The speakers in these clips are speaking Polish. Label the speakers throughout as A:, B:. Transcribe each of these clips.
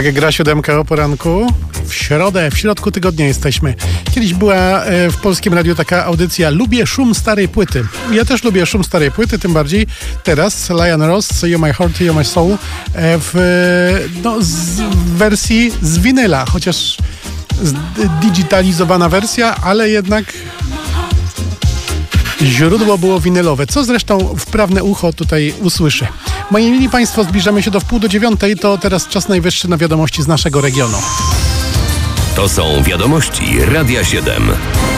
A: Tak, gra 7 o poranku. W środę, w środku tygodnia jesteśmy. Kiedyś była w Polskim Radiu taka audycja Lubię szum starej płyty. Ja też lubię szum starej płyty, tym bardziej teraz Lion Ross, You're My Heart, You're My Soul w wersji z winyla, chociaż digitalizowana wersja, ale jednak źródło było winylowe, co zresztą wprawne ucho tutaj usłyszy. Moi mili Państwo, zbliżamy się do 8:30, to teraz czas najwyższy na wiadomości z naszego regionu.
B: To są wiadomości Radia 7.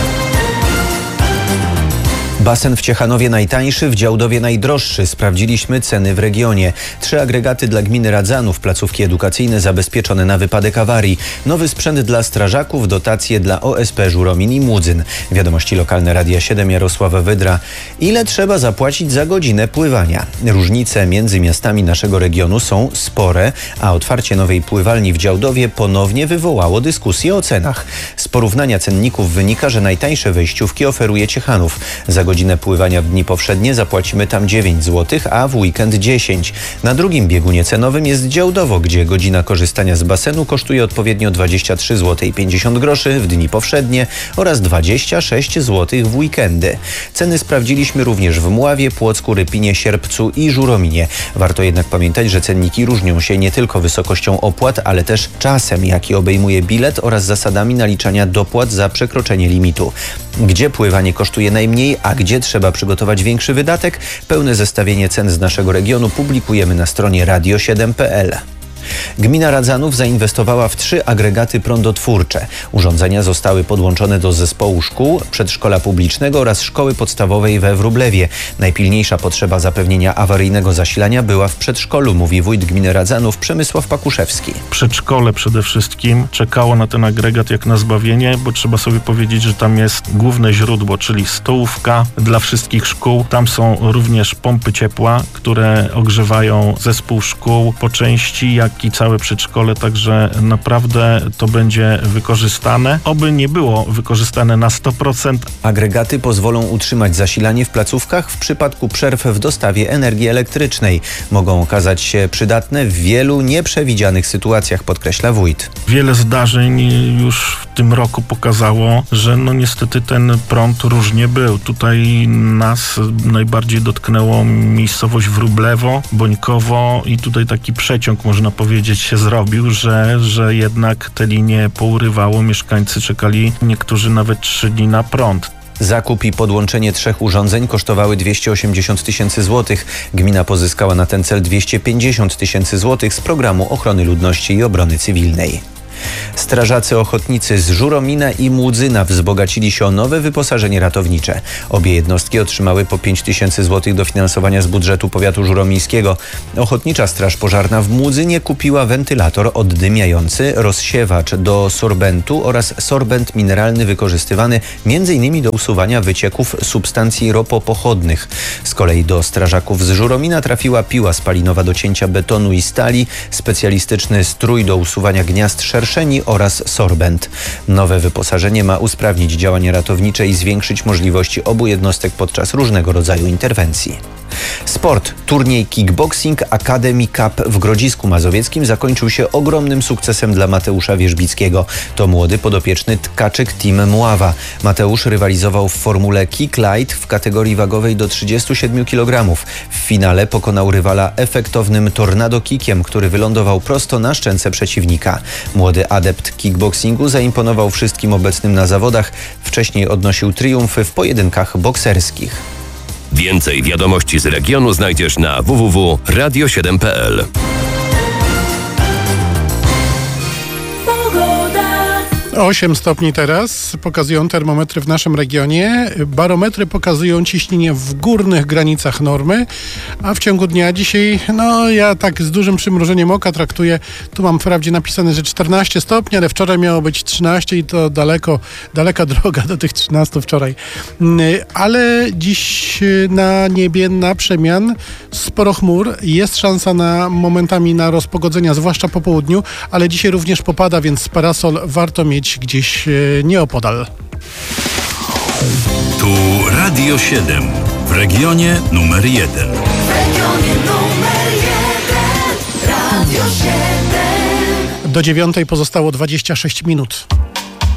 C: Basen w Ciechanowie najtańszy, w Działdowie najdroższy. Sprawdziliśmy ceny w regionie. 3 agregaty dla gminy Radzanów, placówki edukacyjne zabezpieczone na wypadek awarii. Nowy sprzęt dla strażaków, dotacje dla OSP Żuromin i Mudzyn. Wiadomości lokalne Radia 7, Jarosława Wydra. Ile trzeba zapłacić za godzinę pływania? Różnice między miastami naszego regionu są spore, a otwarcie nowej pływalni w Działdowie ponownie wywołało dyskusję o cenach. Z porównania cenników wynika, że najtańsze wejściówki oferuje Ciechanów. Za godzinę pływania w dni powszednie zapłacimy tam 9 zł, a w weekend 10. Na drugim biegunie cenowym jest Działdowo, gdzie godzina korzystania z basenu kosztuje odpowiednio 23 zł i 50 groszy w dni powszednie oraz 26 zł w weekendy. Ceny sprawdziliśmy również w Mławie, Płocku, Rypinie, Sierpcu i Żurominie. Warto jednak pamiętać, że cenniki różnią się nie tylko wysokością opłat, ale też czasem, jaki obejmuje bilet oraz zasadami naliczania dopłat za przekroczenie limitu. Gdzie pływanie kosztuje najmniej, a gdzie trzeba przygotować większy wydatek? Pełne zestawienie cen z naszego regionu publikujemy na stronie radio7.pl. Gmina Radzanów zainwestowała w 3 agregaty prądotwórcze. Urządzenia zostały podłączone do zespołu szkół, przedszkola publicznego oraz szkoły podstawowej we Wróblewie. Najpilniejsza potrzeba zapewnienia awaryjnego zasilania była w przedszkolu, mówi wójt gminy Radzanów Przemysław Pakuszewski.
D: Przedszkole przede wszystkim czekało na ten agregat jak na zbawienie, bo trzeba sobie powiedzieć, że tam jest główne źródło, czyli stołówka dla wszystkich szkół. Tam są również pompy ciepła, które ogrzewają zespół szkół po części, jak i całe przedszkole, także naprawdę to będzie wykorzystane. Oby nie było wykorzystane na 100%.
C: Agregaty pozwolą utrzymać zasilanie w placówkach w przypadku przerw w dostawie energii elektrycznej. Mogą okazać się przydatne w wielu nieprzewidzianych sytuacjach, podkreśla wójt.
D: Wiele zdarzeń już w tym roku pokazało, że niestety ten prąd różnie był. Tutaj nas najbardziej dotknęło miejscowość Wróblewo, Bońkowo i tutaj taki przeciąg, można powiedzieć, się zrobił, że jednak te linie pourywało. Mieszkańcy czekali, niektórzy nawet 3 dni na prąd.
C: Zakup i podłączenie 3 urządzeń kosztowały 280 000 złotych. Gmina pozyskała na ten cel 250 000 złotych z programu ochrony ludności i obrony cywilnej. Strażacy ochotnicy z Żuromina i Młodzyna wzbogacili się o nowe wyposażenie ratownicze. Obie jednostki otrzymały po 5 000 złotych dofinansowania z budżetu powiatu żuromińskiego. Ochotnicza Straż Pożarna w Młodzynie kupiła wentylator oddymiający, rozsiewacz do sorbentu oraz sorbent mineralny wykorzystywany m.in. do usuwania wycieków substancji ropopochodnych. Z kolei do strażaków z Żuromina trafiła piła spalinowa do cięcia betonu i stali, specjalistyczny strój do usuwania gniazd szerszeni oraz sorbent. Nowe wyposażenie ma usprawnić działania ratownicze i zwiększyć możliwości obu jednostek podczas różnego rodzaju interwencji. Sport. Turniej Kickboxing Academy Cup w Grodzisku Mazowieckim zakończył się ogromnym sukcesem dla Mateusza Wierzbickiego. To młody podopieczny tkaczyk Team Mława. Mateusz rywalizował w formule Kick Light w kategorii wagowej do 37 kg. W finale pokonał rywala efektownym tornado kickiem, który wylądował prosto na szczęce przeciwnika. Młody adept kickboxingu zaimponował wszystkim obecnym na zawodach. Wcześniej odnosił triumfy w pojedynkach bokserskich.
B: Więcej wiadomości z regionu znajdziesz na www.radio7.pl.
A: 8 stopni teraz pokazują termometry w naszym regionie. Barometry pokazują ciśnienie w górnych granicach normy, a w ciągu dnia dzisiaj, ja tak z dużym przymrużeniem oka traktuję, tu mam wprawdzie napisane, że 14 stopni, ale wczoraj miało być 13 i to daleka droga do tych 13 wczoraj. Ale dziś na niebie na przemian sporo chmur, jest szansa momentami na rozpogodzenia, zwłaszcza po południu, ale dzisiaj również popada, więc parasol warto mieć gdzieś nieopodal.
E: Tu Radio 7 w regionie numer 1. W regionie numer 1 Radio 7.
A: Do 9 pozostało 26 minut.